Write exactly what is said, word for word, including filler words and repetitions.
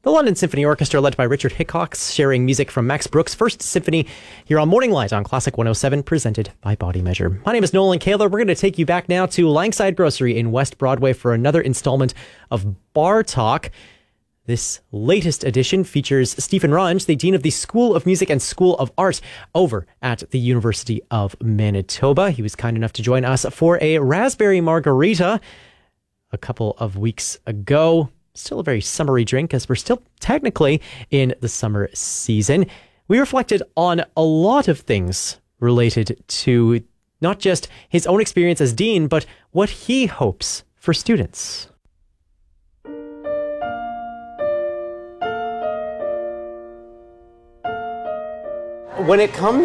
The London Symphony Orchestra, led by Richard Hickox, sharing music from Max Bruch's First Symphony here on Morning Light on Classic one oh seven, presented by Body Measure. My name is Nolan Kaler. We're going to take you back now to Langside Grocery in West Broadway for another installment of Bar Talk. This latest edition features Stephen Runge, the Dean of the School of Music and School of Art over at the University of Manitoba. He was kind enough to join us for a raspberry margarita a couple of weeks ago. Still a very summery drink, as we're still technically in the summer season. We reflected on a lot of things related to not just his own experience as dean, but what he hopes for students. When it comes